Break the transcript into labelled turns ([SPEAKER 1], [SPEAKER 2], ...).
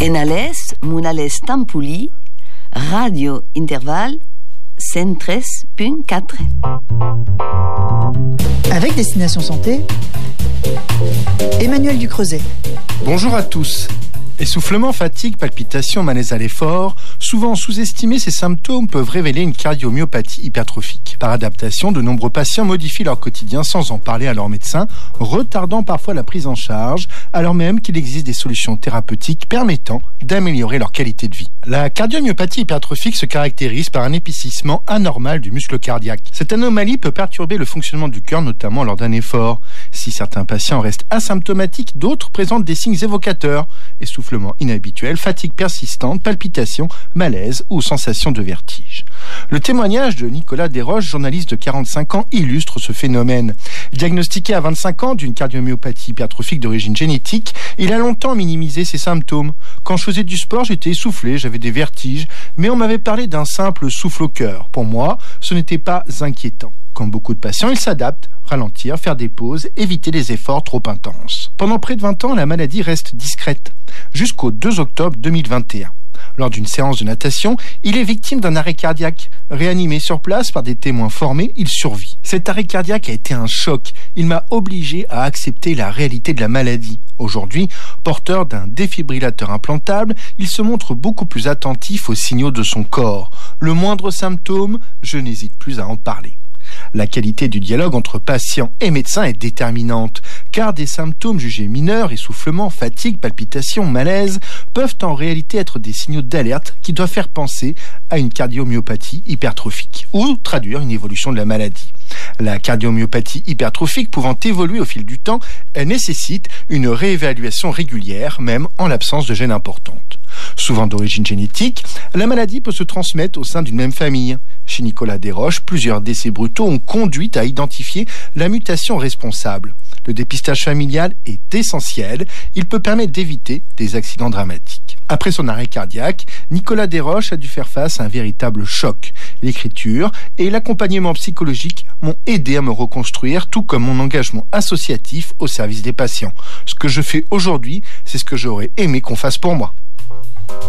[SPEAKER 1] Enales, Munales Tampuli, Radio Intervalle 103.4.
[SPEAKER 2] Avec Destination Santé, Emmanuel Ducreuset.
[SPEAKER 3] Bonjour à tous. Essoufflement, fatigue, palpitations, malaise à l'effort, souvent sous-estimés, ces symptômes peuvent révéler une cardiomyopathie hypertrophique. Par adaptation, de nombreux patients modifient leur quotidien sans en parler à leur médecin, retardant parfois la prise en charge, alors même qu'il existe des solutions thérapeutiques permettant d'améliorer leur qualité de vie. La cardiomyopathie hypertrophique se caractérise par un épaississement anormal du muscle cardiaque. Cette anomalie peut perturber le fonctionnement du cœur, notamment lors d'un effort. Si certains patients restent asymptomatiques, d'autres présentent des signes évocateurs. Essoufflement inhabituel, fatigue persistante, palpitations, malaise ou sensation de vertige. Le témoignage de Nicolas Desroches, journaliste de 45 ans, illustre ce phénomène. Diagnostiqué à 25 ans d'une cardiomyopathie hypertrophique d'origine génétique, il a longtemps minimisé ses symptômes. Quand je faisais du sport, j'étais essoufflé, j'avais des vertiges, mais on m'avait parlé d'un simple souffle au cœur. Pour moi, ce n'était pas inquiétant. Comme beaucoup de patients, il s'adapte, ralentir, faire des pauses, éviter les efforts trop intenses. Pendant près de 20 ans, la maladie reste discrète, jusqu'au 2 octobre 2021. Lors d'une séance de natation, il est victime d'un arrêt cardiaque. Réanimé sur place par des témoins formés, il survit. Cet arrêt cardiaque a été un choc. Il m'a obligé à accepter la réalité de la maladie. Aujourd'hui, porteur d'un défibrillateur implantable, il se montre beaucoup plus attentif aux signaux de son corps. Le moindre symptôme, je n'hésite plus à en parler. La qualité du dialogue entre patient et médecin est déterminante, car des symptômes jugés mineurs, essoufflement, fatigue, palpitations, malaise, peuvent en réalité être des signaux d'alerte qui doivent faire penser à une cardiomyopathie hypertrophique ou traduire une évolution de la maladie. La cardiomyopathie hypertrophique pouvant évoluer au fil du temps, elle nécessite une réévaluation régulière, même en l'absence de gènes importantes. Souvent d'origine génétique, la maladie peut se transmettre au sein d'une même famille. Chez Nicolas Desroches, plusieurs décès brutaux ont conduit à identifier la mutation responsable. Le dépistage familial est essentiel, il peut permettre d'éviter des accidents dramatiques. Après son arrêt cardiaque, Nicolas Desroches a dû faire face à un véritable choc. L'écriture et l'accompagnement psychologique m'ont aidé à me reconstruire, tout comme mon engagement associatif au service des patients. Ce que je fais aujourd'hui, c'est ce que j'aurais aimé qu'on fasse pour moi.